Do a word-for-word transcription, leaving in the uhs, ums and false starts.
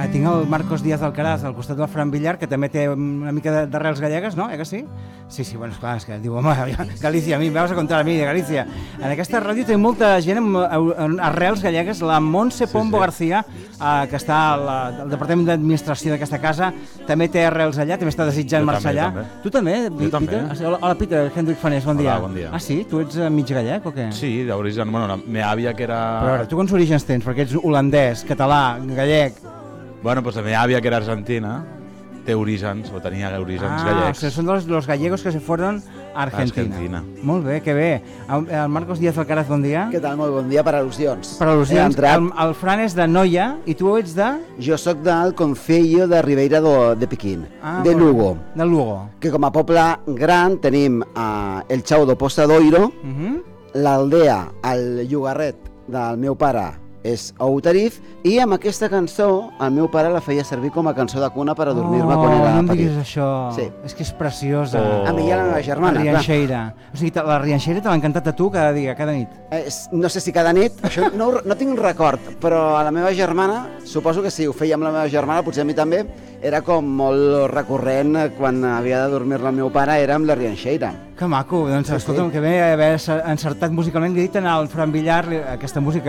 Ah, tinc el Marcos Díaz Alcaraz al costat del Fran Villar, que també té una mica d'arrels gallegues, no? Eh que sí? Sí, sí, bueno, esclar, és que diu, home, Galícia, a mi, me vas a contar a mi de Galícia. En aquesta ràdio té molta gent amb arrels gallegues, la Montse Pombo sí, sí. García, eh, que està al, al Departament d'Administració d'aquesta casa, també té arrels allà, també està desitjant marxar allà. També. Tu també, jo Peter? També. Hola, hola, Peter, Hendrik Fanés, bon dia. Hola, bon dia. Ah, sí? Tu ets mig gallec o què? Sí, d'origen, bueno, la meva àvia que era... Però a veure, tu quants orígens tens? Perquè ets holandès, català, gallec... Bueno, doncs la meva àvia que era argentina té orígens, o tenia orígens ah, gallecs. Ah, o sigui, són dels los gallegos que se fueron a Argentina. Argentina. Molt bé, que bé. El, el Marcos Díaz Alcaraz, bon dia. Què tal? Molt bon dia per al·lusions. Per al·lusions. El, el Fran és de Noia i tu ets de... Jo sóc del Concello de Ribeira do, de Piquín, ah, de Lugo. De Lugo. Que com a poble gran tenim uh, el Chao do Postadoiro, uh -huh. l'aldea, el llogarret del meu pare és Outariz, i amb aquesta cançó el meu pare la feia servir com a cançó de cuna per a dormir-me oh, quan era petit. Oh, no em petit. diguis això. Sí. És que és preciosa. Oh. A mi i a la meva germana. La Rianxeira. O sigui, la Rianxeira te l'ha encantat a tu cada dia, cada nit. Eh, no sé si cada nit, això no, no tinc un record, però a la meva germana, suposo que sí, ho feia amb la meva germana, potser a mi també, era com molt recurrent quan havia de dormir-la el meu pare, era amb la Rianxeira. Que maco, doncs sí, escolta'm, sí. Que bé haver encertat musicalment, li he dit al Fran Villar aquesta música